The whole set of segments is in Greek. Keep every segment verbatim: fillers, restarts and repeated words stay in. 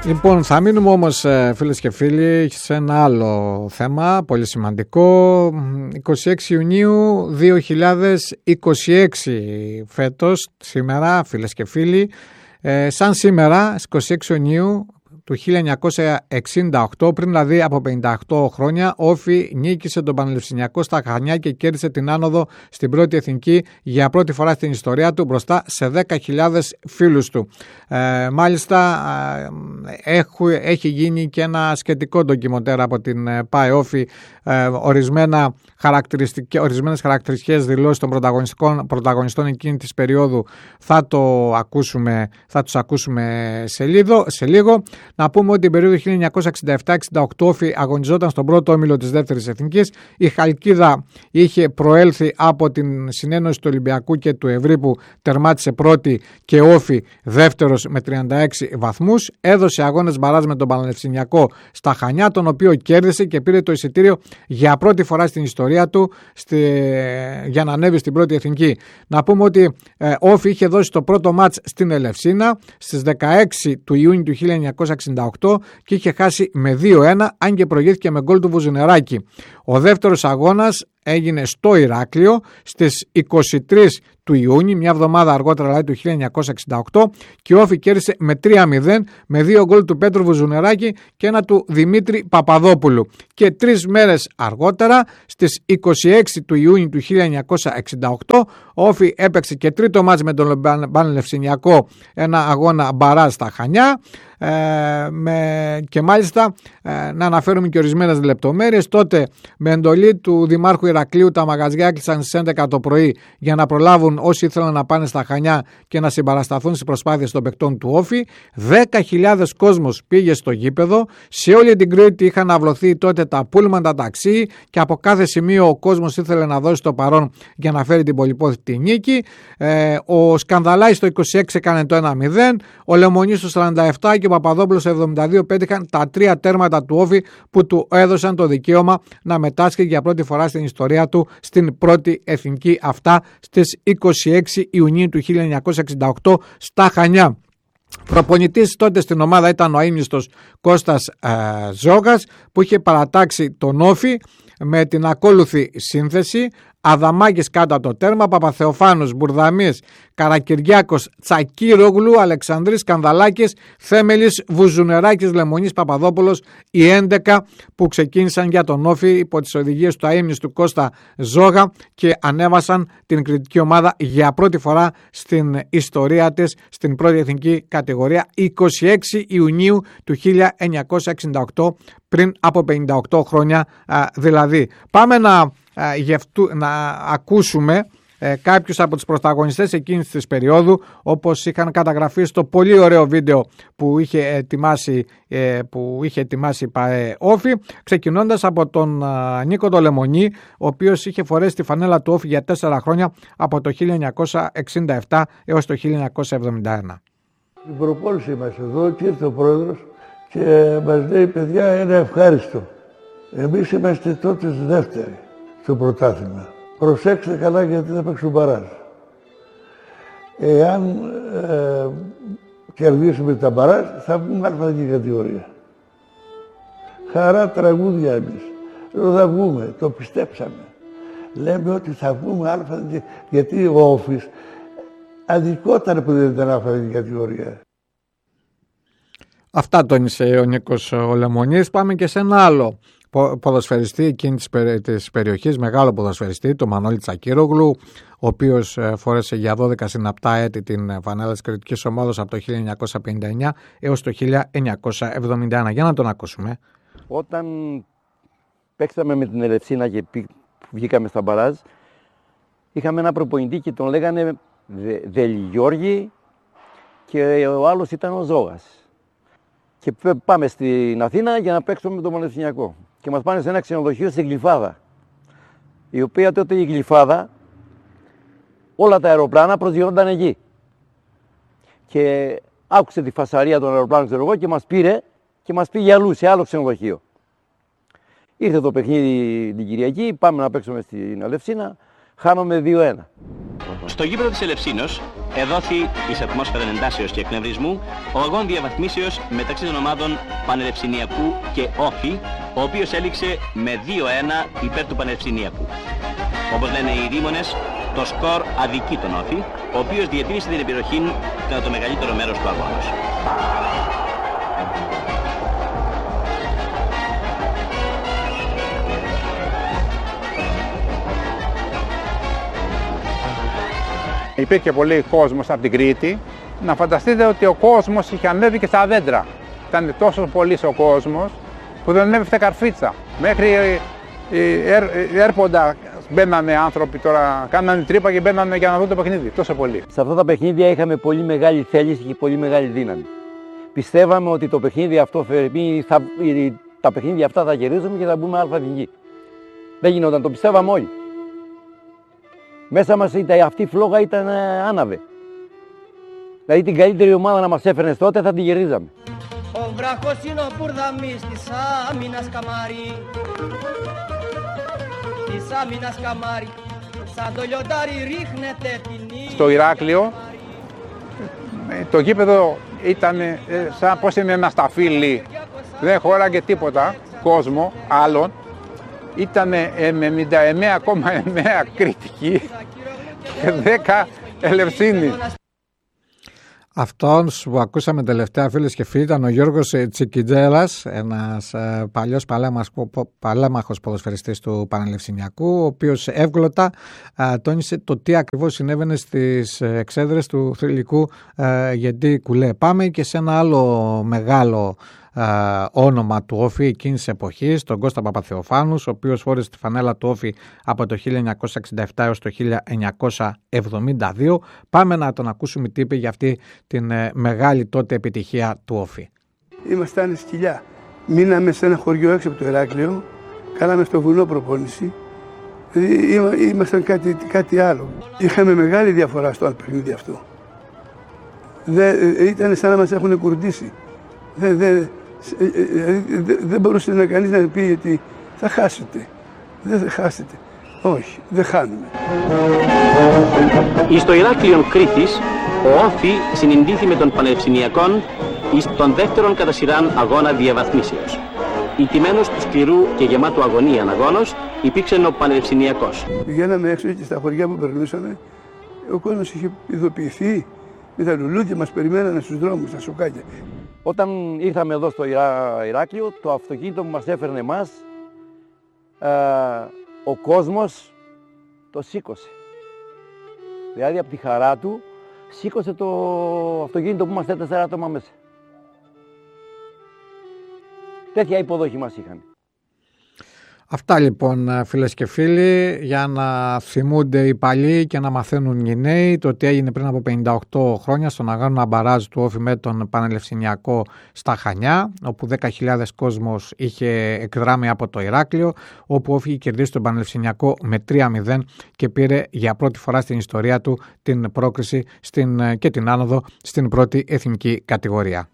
Λοιπόν, θα μείνουμε όμως, φίλες και φίλοι, σε ένα άλλο θέμα πολύ σημαντικό. είκοσι έξι Ιουνίου δύο χιλιάδες είκοσι έξι φέτος, σήμερα, φίλες και φίλοι, ε, σαν σήμερα, στις είκοσι έξι Ιουνίου του χίλια εννιακόσια εξήντα οκτώ, πριν δηλαδή από πενήντα οκτώ χρόνια, ο Όφη νίκησε τον Πανελευσσηνιακό στα Χανιά και κέρδισε την άνοδο στην πρώτη εθνική για πρώτη φορά στην ιστορία του μπροστά σε δέκα χιλιάδες φίλους του. Ε, μάλιστα ε, έχει, έχει γίνει και ένα σχετικό ντοκιμοντέρ από την ε, ΠΑΕ Όφη, ε, ορισμένα χαρακτηριστικές, ορισμένες χαρακτηριστικές δηλώσεις των πρωταγωνιστών εκείνη της περίοδου θα, το ακούσουμε, θα τους ακούσουμε σε λίγο, σε λίγο. Να πούμε ότι την περίοδο χίλια εννιακόσια εξήντα επτά εξήντα οκτώ Όφη αγωνιζόταν στον πρώτο όμιλο της δεύτερης εθνικής. Η Χαλκίδα είχε προέλθει από την συνένωση του Ολυμπιακού και του Ευρύπου, τερμάτισε πρώτη και Όφη δεύτερος με τριάντα έξι βαθμούς. Έδωσε αγώνες μπαράζ με τον Πανελευσσηνιακό στα Χανιά, τον οποίο κέρδισε και πήρε το εισιτήριο για πρώτη φορά στην ιστορία του στη, για να ανέβει στην πρώτη εθνική. Να πούμε ότι ε, Όφη είχε δώσει το πρώτο μάτς στην Ελευσίνα στις δεκαέξι του Ιούνιου του χίλια εννιακόσια εξήντα οκτώ και είχε χάσει με δύο ένα, αν και προηγήθηκε με γκολ του Βουζουνεράκη. Ο δεύτερος αγώνας έγινε στο Ηράκλειο στις είκοσι τρεις του Ιούνιου, μια εβδομάδα αργότερα δηλαδή του χίλια εννιακόσια εξήντα οκτώ, και ο Όφη κέρδισε με τρία μηδέν με δύο γκολ του Πέτρου Βουζουνεράκη και ένα του Δημήτρη Παπαδόπουλου. Και τρεις μέρες αργότερα, στις είκοσι έξι του Ιούνιου του χίλια εννιακόσια εξήντα οκτώ, ο Όφη έπαιξε και τρίτο μάτς με τον Πανελευσσηνιακό, ένα αγώνα μπαράζ στα Χανιά. Ε, με, και μάλιστα ε, να αναφέρουμε και ορισμένες λεπτομέρειες. Τότε με εντολή του Δημάρχου Ηρακλείου τα μαγαζιά έκλεισαν στις έντεκα το πρωί για να προλάβουν όσοι ήθελαν να πάνε στα Χανιά και να συμπαρασταθούν στις προσπάθειες των παικτών του Όφη. δέκα χιλιάδες κόσμος πήγε στο γήπεδο. Σε όλη την Κρήτη είχαν αυλωθεί τότε τα πούλμαν, τα ταξί, και από κάθε σημείο ο κόσμος ήθελε να δώσει το παρόν για να φέρει την πολυπόθητη νίκη. ε, Ο Σκανδαλάης το είκοσι έξι έκανε το ένα μηδέν, ο Λεμονής το σαράντα επτά και ο Παπαδόπουλος το εβδομήντα δύο πέτυχαν τα τρία τέρματα του Όφη που του έδωσαν το δικαίωμα να μετάσχει για πρώτη φορά στην ιστορία του στην πρώτη εθνική, αυτά στις είκοσι έξι Ιουνίου του χίλια εννιακόσια εξήντα οκτώ στα Χανιά. Προπονητής τότε στην ομάδα ήταν ο αείμνηστος Κώστας ε, Ζόγας, που είχε παρατάξει τον Όφη με την ακόλουθη σύνθεση: Αδαμάκης κάτω από το τέρμα, Παπαθεοφάνος, Μπουρδαμής, Καρακυριάκος, Τσακίρογλου, Αλεξανδρής, Κανδαλάκης, Θέμελης, Βουζουνεράκης, Λεμονής, Παπαδόπουλος, οι έντεκα που ξεκίνησαν για τον Όφη υπό τις οδηγίες του αείμνηστου Κώστα Ζόγα και ανέβασαν την κριτική ομάδα για πρώτη φορά στην ιστορία της στην πρώτη εθνική κατηγορία είκοσι έξι Ιουνίου του χίλια εννιακόσια εξήντα οκτώ, πριν από πενήντα οκτώ χρόνια α, δηλαδή. Πάμε να, α, γευτού, να ακούσουμε ε, κάποιους από τους πρωταγωνιστές εκείνης της περίοδου, όπως είχαν καταγραφεί στο πολύ ωραίο βίντεο που είχε ετοιμάσει, ε, που είχε ετοιμάσει η ΠΑΕ Όφη, ξεκινώντας από τον α, Νίκο το Λεμονή, ο οποίος είχε φορέσει τη φανέλα του Όφη για τέσσερα χρόνια, από το χίλια εννιακόσια εξήντα επτά έως το χίλια εννιακόσια εβδομήντα ένα. Στην προπόληση είμαστε εδώ και ήρθε ο πρόεδρος και μας λέει: παιδιά, είναι ευχάριστο. Εμείς είμαστε τότε δεύτεροι στο πρωτάθλημα. Προσέξτε καλά, γιατί θα παίξουν μπαράζ. Εάν ε, κερδίσουμε τα μπαράζ, θα βγούμε αλφα κατηγορία. Χαρά, τραγούδια εμείς. Εδώ θα βγούμε, το πιστέψαμε. Λέμε ότι θα βγούμε αλφα, γιατί ο Όφης αδικόταν που δεν ήταν αλφα κατηγορία. Αυτά τόνισε ο Νίκος ο Λεμονής. Πάμε και σε ένα άλλο ποδοσφαιριστή εκείνη της, περι... της περιοχής, μεγάλο ποδοσφαιριστή, το Μανώλη Τσακίρογλου, ο οποίος φόρεσε για δώδεκα συναπτά έτη την φανέλα της κριτικής ομάδας από το χίλια εννιακόσια πενήντα εννιά έως το χίλια εννιακόσια εβδομήντα ένα. Για να τον ακούσουμε. Όταν παίξαμε με την Ελευσίνα και βγήκαμε στα μπαράζ, είχαμε ένα προπονητή και τον λέγανε Δελγιώργη και ο άλλος ήταν ο Ζόγας. Και πάμε στην Αθήνα για να παίξουμε με τον Πανελευσσηνιακό. Και μας πάνε σε ένα ξενοδοχείο στην Γλυφάδα. Η οποία τότε η Γλυφάδα, όλα τα αεροπλάνα προσδιορίζονταν εκεί. Και άκουσε τη φασαρία των αεροπλάνων, ξέρω εγώ, και μας πήρε και μας πήγε αλλού, σε άλλο ξενοδοχείο. Ήρθε το παιχνίδι την Κυριακή, πάμε να παίξουμε στην Ελευσίνα, χάνουμε δύο ένα. Στο γήπεδο της Ελευσίνος εδόθη εις ατμόσφαιρα εντάσεως και εκνευρισμού ο αγών διαβαθμίσεως μεταξύ των ομάδων Πανελευσυνιακού και Όφη, ο οποίος έληξε με δύο ένα υπέρ του Πανελευσυνιακού. Όπως λένε οι δήμονες, το σκορ αδικεί τον Όφη, ο οποίος διατήρησε την επιρροχή κατά το μεγαλύτερο μέρος του αγώνος. Υπήρχε πολύ κόσμος από την Κρήτη. Να φανταστείτε ότι ο κόσμος είχε ανέβει και στα δέντρα. Ήταν τόσο πολύς ο κόσμος που δεν ανέβηκε καρφίτσα. Μέχρι έρποντα μπαίνανε άνθρωποι τώρα, κάνανε τρύπα και μπαίνανε για να δουν το παιχνίδι. Τόσο πολύ. Σε αυτά τα παιχνίδια είχαμε πολύ μεγάλη θέληση και πολύ μεγάλη δύναμη. Πιστεύαμε ότι το παιχνίδι αυτό, θα, τα παιχνίδια αυτά θα κερδίσουμε και θα μπούμε αλφα-εθνική. Δεν γινόταν, το πιστεύαμε όλοι. Μέσα μας ήταν, αυτή η φλόγα ήταν άναβε. Δηλαδή την καλύτερη ομάδα να μας έφερνε τότε θα την κερδίζαμε. Ο βράχος είναι ο πουρδαμής της άμυνας καμάρι. Της άμυνας καμάρι. Σαν το λιοντάρι ρίχνεται την ήλια. Στο Ηράκλειο το γήπεδο ήταν σαν πως είναι ένα σταφύλι. Δεν χώραγε τίποτα κόσμο άλλον. Ήταν εβδομήντα εννέα κόμμα εννέα κριτικοί και δέκα Ελευσίνοι. Αυτός που ακούσαμε τελευταία, φίλες και φίλοι, ήταν ο Γιώργος Τσικιτζέλας, ένας παλιός παλέμαχος ποδοσφαιριστής του Πανελευσυνιακού, ο οποίος εύγλωτα τόνισε το τι ακριβώς συνέβαινε στις εξέδρες του θρυλικού «Γιατί κουλέ πάμε» και σε ένα άλλο μεγάλο Uh, όνομα του Όφη εκείνης της εποχής, τον Κώστα Παπαθεοφάνους, ο οποίος φόρεσε τη φανέλα του Όφη από το χίλια εννιακόσια εξήντα επτά έως το χίλια εννιακόσια εβδομήντα δύο. Πάμε να τον ακούσουμε τι είπε για αυτή την uh, μεγάλη τότε επιτυχία του Όφη. Ήμασταν σκυλιά. Μείναμε σε ένα χωριό έξω από το Ηράκλειο, κάναμε στο βουνό προπόνηση. Δηλαδή ήμασταν κάτι, κάτι άλλο. Είχαμε μεγάλη διαφορά στο παιχνίδι αυτό. Δε, ήταν σαν να μας έχουν κουρδίσει. Δεν δε, δε, δε μπορούσε να κανείς να πει ότι θα χάσετε. Δεν θα χάσετε. Όχι, δεν χάνουμε. Εις το Ηράκλειον Κρήτης, ο Όφη συνηντήθη με τον Πανελευσυνιακόν εις τον δεύτερον κατά σειράν αγώνα διαβαθμίσεως. Ηττημένος του σκληρού και γεμάτου αγωνίαν αγώνος υπήρξε ο Πανελευσυνιακός. Πηγαίναμε έξω και στα χωριά που περνούσαμε, ο κόσμος είχε ειδοποιηθεί με τα λουλούδια, μας περιμένανε στους δρόμους, στα σοκάκια. Όταν ήρθαμε εδώ στο Ηρά, Ηράκλειο, το αυτοκίνητο που μας έφερνε εμάς, ε, ο κόσμος το σήκωσε. Δηλαδή από τη χαρά του σήκωσε το αυτοκίνητο που είμαστε τέσσερα άτομα μέσα. Τέτοια υποδοχή μας είχαν. Αυτά λοιπόν, φίλες και φίλοι, για να θυμούνται οι παλιοί και να μαθαίνουν οι νέοι το τι έγινε πριν από πενήντα οκτώ χρόνια στον αγώνα μπαράζ του Όφη με τον Πανελευσυνιακό στα Χανιά, όπου δέκα χιλιάδες κόσμος είχε εκδράμει από το Ηράκλειο, όπου ο Όφη είχε κερδίσει τον Πανελευσυνιακό με τρία μηδέν και πήρε για πρώτη φορά στην ιστορία του την πρόκριση στην, και την άνοδο στην πρώτη εθνική κατηγορία.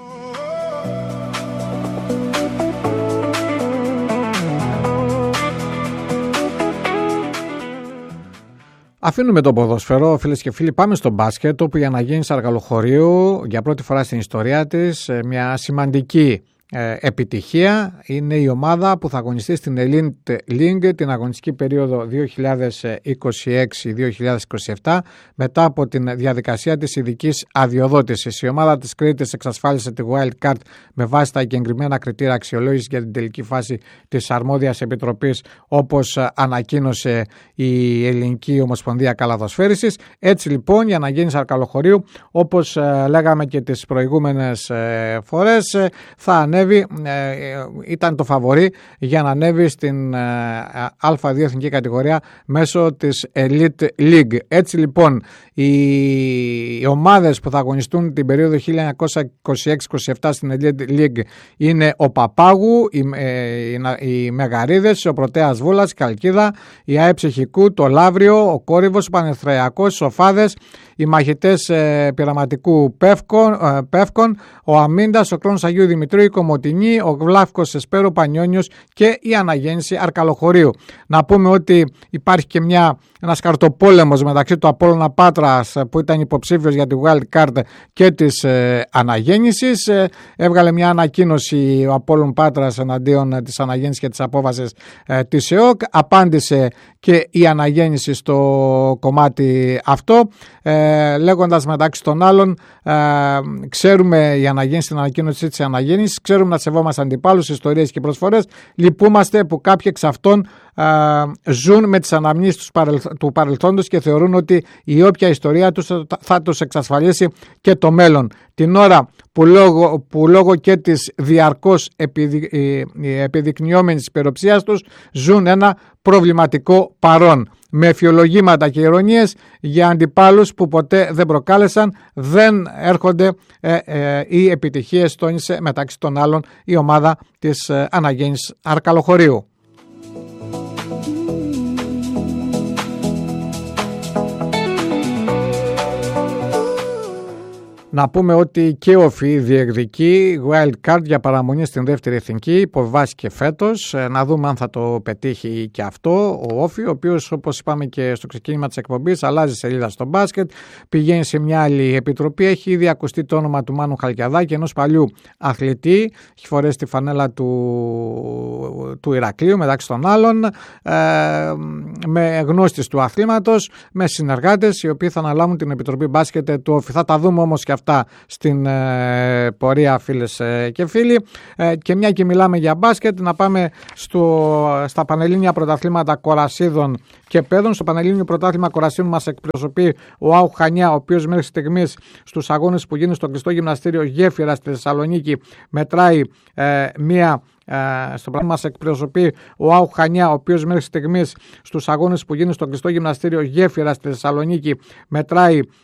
Αφήνουμε το ποδόσφαιρο, φίλες και φίλοι, πάμε στο μπάσκετ, όπου η Αναγέννηση Αργαλοχωρίου για πρώτη φορά στην ιστορία της μια σημαντική ε, επιτυχία. Είναι η ομάδα που θα αγωνιστεί στην Elite League την αγωνιστική περίοδο δύο χιλιάδες είκοσι έξι δύο χιλιάδες είκοσι επτά μετά από την διαδικασία της ειδικής αδειοδότησης. Η ομάδα της Κρήτης εξασφάλισε τη Wild Card με βάση τα εγκεκριμένα κριτήρια αξιολόγησης για την τελική φάση της αρμόδιας επιτροπής, όπως ανακοίνωσε η Ελληνική Ομοσπονδία Καλαθοσφαίρισης. Έτσι λοιπόν η Αναγέννηση Αργαλοχωρίου, όπως λέγαμε και τις προηγούμενες φορές, θα ανέβει, ήταν το φαβορί για να ανέβει στην Α2 εθνική κατηγορία μέσω της Elite League. Έτσι λοιπόν οι ομάδες που θα αγωνιστούν την περίοδο χίλια εννιακόσια είκοσι έξι είκοσι επτά στην Elite League είναι ο Παπάγου, οι, οι Μεγαρίδες, ο Πρωτέας Βούλας, η Καλκίδα, η ΑΕ Ψυχικού, το Λαύριο, ο Κόρυβος, ο Πανερθριακός, οι Σοφάδες, οι μαχητές ε, πειραματικού Πεύκων, ε, Πεύκων, ο Αμίντας, ο Κρόνος Αγίου Δημητρίου, η Κομοτηνή, ο Βλάφκος Εσπέρο Πανιόνιος και η Αναγέννηση Αρκαλοχωρίου. Να πούμε ότι υπάρχει και μια, ένας καρτοπόλεμος μεταξύ του Απόλλωνα Πάτρας που ήταν υποψήφιος για τη Wild Card και της ε, Αναγέννησης. Ε, έβγαλε μια ανακοίνωση ο Απόλλων Πάτρας εναντίον της Αναγέννησης και της απόφασης ε, της ΕΟΚ. Απάντησε και η Αναγέννηση στο κομμάτι αυτό, ε, λέγοντας μεταξύ των άλλων, ε, ξέρουμε η Αναγέννηση, την ανακοίνωση της Αναγέννησης, ξέρουμε να σεβόμαστε αντιπάλους, ιστορίες και προσφορές. Λυπούμαστε που κάποιοι εξ αυτών ε, ζουν με τις αναμνήσεις του παρελθόντος και θεωρούν ότι η όποια ιστορία τους θα τους εξασφαλίσει και το μέλλον. Την ώρα που λόγω, που λόγω και της διαρκώς επιδει, επιδεικνυόμενης υπεροψίας τους ζουν ένα προβληματικό παρόν, με εφιολογήματα και ηρωνίες για αντιπάλους που ποτέ δεν προκάλεσαν, δεν έρχονται ε, ε, οι επιτυχίες, τόνισε μεταξύ των άλλων η ομάδα της ε, Αναγέννησης Αρκαλοχωρίου. Να πούμε ότι και ο ΦΥ διεκδικεί wild card για παραμονή στην δεύτερη εθνική, υποβιβάστηκε φέτος. Να δούμε αν θα το πετύχει και αυτό ο Όφη, ο οποίος, όπως είπαμε και στο ξεκίνημα της εκπομπής, αλλάζει σελίδα στο μπάσκετ, πηγαίνει σε μια άλλη επιτροπή. Έχει ήδη ακουστεί το όνομα του Μάνου Χαλκιαδάκη, ενός παλιού αθλητή. Έχει φορέσει τη φανέλα του, του Ηρακλείου μεταξύ των άλλων, ε, με γνώστης του αθλήματος, με συνεργάτες οι οποίοι θα αναλάβουν την επιτροπή μπάσκετ του Όφη. Θα τα δούμε όμως και αυτά στην ε, πορεία, φίλες ε, και φίλοι. Ε, και μια και μιλάμε για μπάσκετ, να πάμε στο, στα Πανελλήνια Πρωταθλήματα Κορασίδων και Παιδών. Στο Πανελλήνιο Πρωτάθλημα Κορασίδων μας εκπροσωπεί ο Άου Χανιά, ο οποίος μέχρι στιγμής στους αγώνες που γίνουν στο κλειστό γυμναστήριο Γέφυρα στη Θεσσαλονίκη μετράει ε, μία. Στο πράγμα μας εκπροσωπεί ο Άου Χανιά, ο οποίος μέχρι στιγμής στους αγώνες που γίνουν στο κλειστό γυμναστήριο Γέφυρα στη Θεσσαλονίκη μετράει